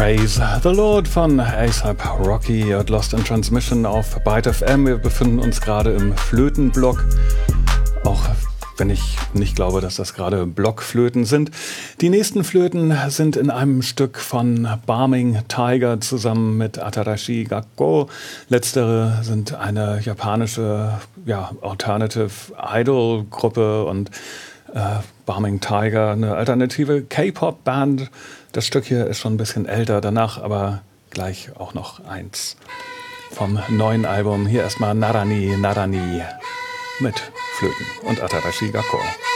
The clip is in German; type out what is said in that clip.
Praise the Lord von A$AP Rocky und Lost in Transmission auf Byte FM. Wir befinden uns gerade im Flötenblock, auch wenn ich nicht glaube, dass das gerade Blockflöten sind. Die nächsten Flöten sind in einem Stück von Barming Tiger zusammen mit Atarashi Gakko. Letztere sind eine japanische Alternative Idol Gruppe und Barming Tiger, eine alternative K-Pop-Band. Das Stück hier ist schon ein bisschen älter, danach aber gleich auch noch eins vom neuen Album. Hier erstmal Narani Narani mit Flöten und Atarashi Gakko.